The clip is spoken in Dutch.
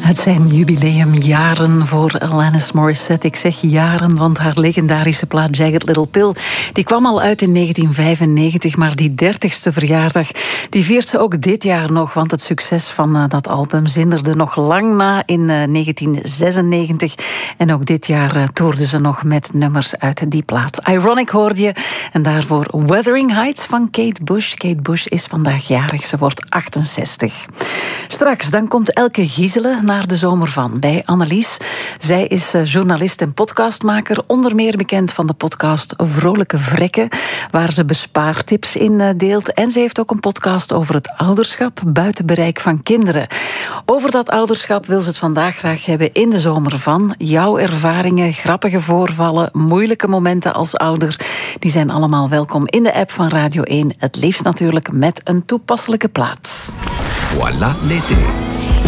Het zijn jubileumjaren voor Alanis Morissette. Ik zeg jaren, want haar legendarische plaat Jagged Little Pill die kwam al uit in 1995, maar die 30ste verjaardag die viert ze ook dit jaar nog, want het succes van dat album zinderde nog lang na in 1996. En ook dit jaar toerde ze nog met nummers uit die plaat. Ironic hoorde je en daarvoor Wuthering Heights van Kate Bush. Kate Bush is vandaag jarig, ze wordt 68. Straks, dan komt Elke Gieselen naar de Zomer van bij Annelies. Zij is journalist en podcastmaker, onder meer bekend van de podcast Vrolijke Vrekken, waar ze bespaartips in deelt. En ze heeft ook een podcast over het ouderschap buiten bereik van kinderen. Over dat ouderschap wil ze het vandaag graag hebben in de Zomer van. Jouw ervaringen, grappige voorvallen, moeilijke momenten als ouder, die zijn allemaal welkom in de app van Radio 1. Het liefst natuurlijk met een toepasselijke plaat. Voilà l'été.